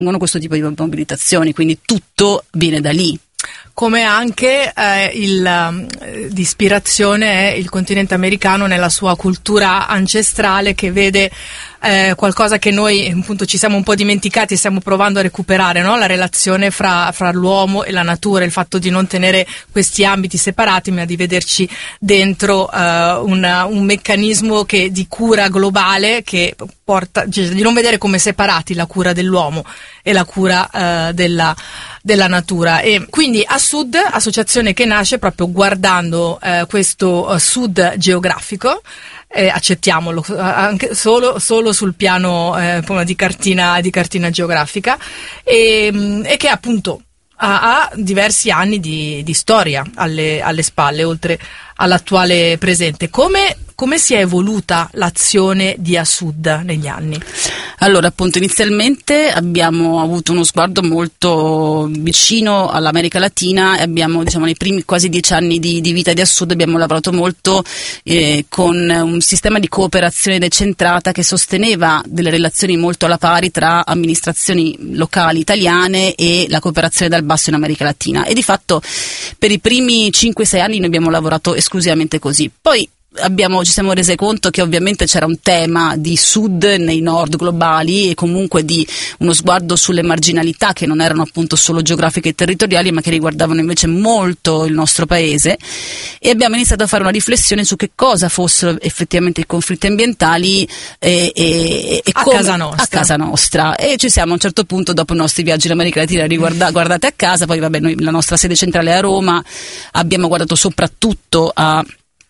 questo tipo di mobilitazioni, quindi tutto viene da lì. Come anche di ispirazione è il continente americano nella sua cultura ancestrale, che vede qualcosa che noi appunto ci siamo un po' dimenticati e stiamo provando a recuperare, no? La relazione fra l'uomo e la natura, il fatto di non tenere questi ambiti separati, ma di vederci dentro un meccanismo di cura globale che porta, cioè, di non vedere come separati la cura dell'uomo e la cura della natura. E quindi a Sud, associazione che nasce proprio guardando questo Sud geografico, accettiamolo anche solo sul piano di cartina geografica, e che appunto ha diversi anni di storia alle spalle, oltre all'attuale presente. Come si è evoluta l'azione di Asud negli anni? Allora, appunto, inizialmente abbiamo avuto uno sguardo molto vicino all'America Latina e abbiamo, nei primi quasi 10 anni di vita di Asud, abbiamo lavorato molto con un sistema di cooperazione decentrata che sosteneva delle relazioni molto alla pari tra amministrazioni locali italiane e la cooperazione dal basso in America Latina. E di fatto per i primi 5-6 anni noi abbiamo lavorato esclusivamente così. Poi ci siamo resi conto che ovviamente c'era un tema di Sud nei nord globali e comunque di uno sguardo sulle marginalità che non erano appunto solo geografiche e territoriali, ma che riguardavano invece molto il nostro paese, e abbiamo iniziato a fare una riflessione su che cosa fossero effettivamente i conflitti ambientali a casa nostra. E ci siamo a un certo punto, dopo i nostri viaggi in America Latina, guardati a casa. Poi noi, la nostra sede centrale è a Roma, abbiamo guardato soprattutto a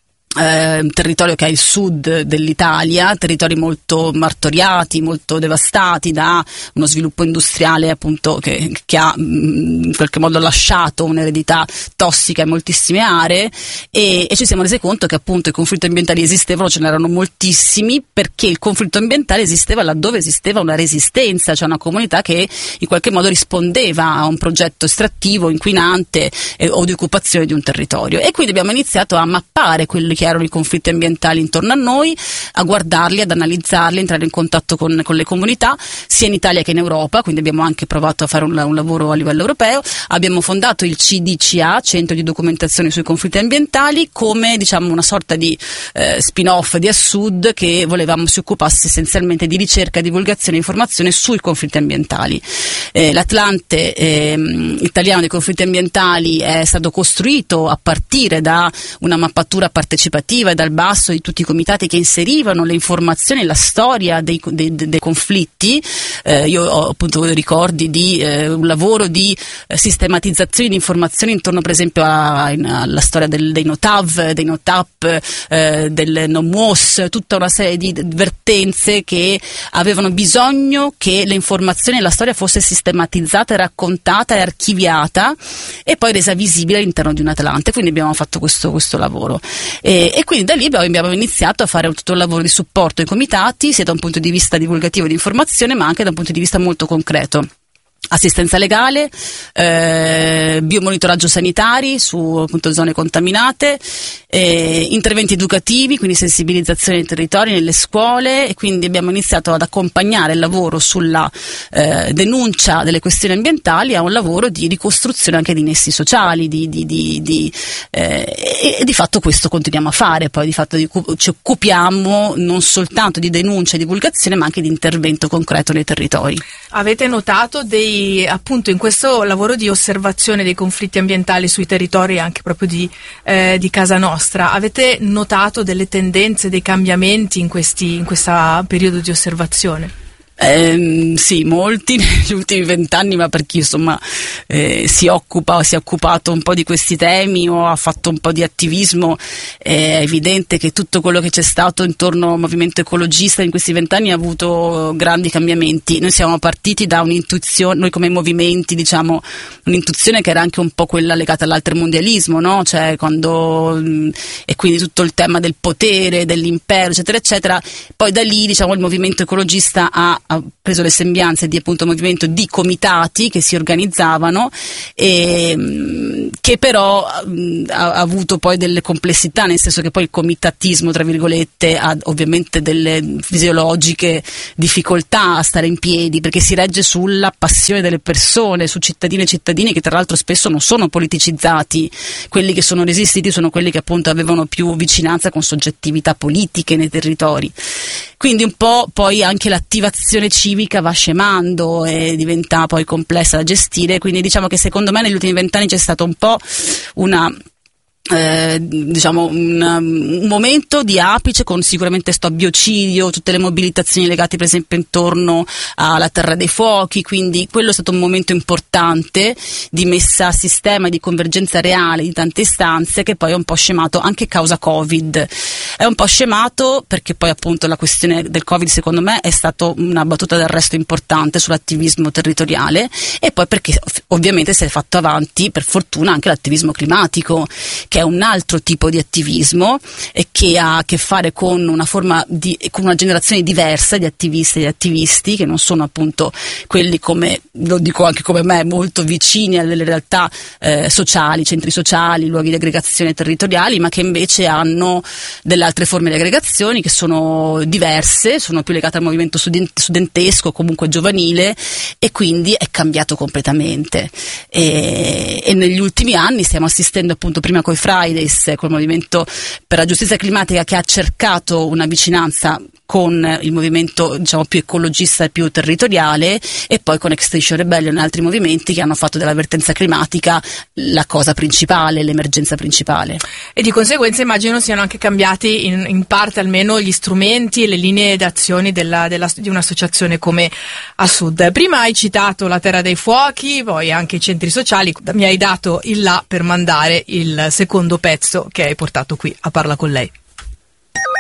un territorio che è il sud dell'Italia, territori molto martoriati, molto devastati da uno sviluppo industriale appunto che ha in qualche modo lasciato un'eredità tossica in moltissime aree, e ci siamo resi conto che appunto i conflitti ambientali esistevano, ce n'erano moltissimi, perché il conflitto ambientale esisteva laddove esisteva una resistenza, cioè una comunità che in qualche modo rispondeva a un progetto estrattivo, inquinante o di occupazione di un territorio. E quindi abbiamo iniziato a mappare quelli che erano i conflitti ambientali intorno a noi, a guardarli, ad analizzarli, entrare in contatto con le comunità, sia in Italia che in Europa. Quindi abbiamo anche provato a fare un lavoro a livello europeo. Abbiamo fondato il CDCA, Centro di Documentazione sui Conflitti Ambientali, come una sorta di spin-off di Assud, che volevamo si occupasse essenzialmente di ricerca, divulgazione e informazione sui conflitti ambientali. L'Atlante italiano dei conflitti ambientali è stato costruito a partire da una mappatura partecipativa e dal basso di tutti i comitati che inserivano le informazioni e la storia dei conflitti. Io ho appunto ricordi di un lavoro di sistematizzazione di informazioni intorno per esempio alla storia dei NOTAV, dei NOTAP, del NOMWOS, tutta una serie di vertenze che avevano bisogno che le informazioni e la storia fosse sistematizzata, raccontata e archiviata e poi resa visibile all'interno di un Atlante. Quindi abbiamo fatto questo lavoro. E quindi da lì abbiamo iniziato a fare tutto il lavoro di supporto ai comitati, sia da un punto di vista divulgativo di informazione, ma anche da un punto di vista molto concreto. Assistenza legale, biomonitoraggio sanitari su appunto zone contaminate, interventi educativi, quindi sensibilizzazione nei territori, nelle scuole, e quindi abbiamo iniziato ad accompagnare il lavoro sulla denuncia delle questioni ambientali a un lavoro di ricostruzione anche di nessi sociali, e di fatto questo continuiamo a fare. Poi di fatto ci occupiamo non soltanto di denuncia e divulgazione, ma anche di intervento concreto nei territori. Avete notato appunto in questo lavoro di osservazione dei conflitti ambientali sui territori anche proprio di casa nostra, avete notato delle tendenze, dei cambiamenti in questo periodo di osservazione? Sì, molti negli ultimi 20 anni, ma per chi insomma si è occupato un po' di questi temi o ha fatto un po' di attivismo, è evidente che tutto quello che c'è stato intorno al movimento ecologista in questi 20 anni ha avuto grandi cambiamenti. Noi siamo partiti da un'intuizione, noi come movimenti un'intuizione che era anche un po' quella legata all'altermondialismo, no? Cioè e quindi tutto il tema del potere, dell'impero, eccetera eccetera. Poi da lì il movimento ecologista ha ha preso le sembianze di appunto movimento di comitati che si organizzavano e che però ha avuto poi delle complessità, nel senso che poi il comitatismo, tra virgolette, ha ovviamente delle fisiologiche difficoltà a stare in piedi, perché si regge sulla passione delle persone, su cittadine e cittadini che tra l'altro spesso non sono politicizzati. Quelli che sono resistiti sono quelli che appunto avevano più vicinanza con soggettività politiche nei territori. Quindi un po' poi anche l'attivazione civica va scemando e diventa poi complessa da gestire, quindi diciamo che secondo me negli ultimi 20 anni c'è stato un po' un momento di apice con sicuramente sto biocidio, tutte le mobilitazioni legate per esempio intorno alla Terra dei Fuochi, quindi quello è stato un momento importante di messa a sistema e di convergenza reale di tante istanze, che poi è un po' scemato anche causa Covid. È un po' scemato perché poi appunto la questione del Covid secondo me è stato una battuta d'arresto importante sull'attivismo territoriale, e poi perché ovviamente si è fatto avanti per fortuna anche l'attivismo climatico, che è un altro tipo di attivismo e che ha a che fare con una forma con una generazione diversa di attiviste e di attivisti, che non sono appunto quelli, come lo dico anche come me, molto vicini alle realtà sociali, centri sociali, luoghi di aggregazione territoriali, ma che invece hanno delle altre forme di aggregazioni che sono diverse, sono più legate al movimento studentesco, comunque giovanile, e quindi è cambiato completamente. E negli ultimi anni stiamo assistendo appunto prima coi Fridays, col movimento per la giustizia climatica, che ha cercato una vicinanza con il movimento diciamo più ecologista e più territoriale, e poi con Extinction Rebellion e altri movimenti che hanno fatto dell'avvertenza climatica la cosa principale, l'emergenza principale. E di conseguenza immagino siano anche cambiati in parte almeno gli strumenti e le linee d'azione di un'associazione come Assud. Prima hai citato la Terra dei Fuochi, poi anche i centri sociali, mi hai dato il là per mandare il secondo pezzo che hai portato qui a Parla con lei.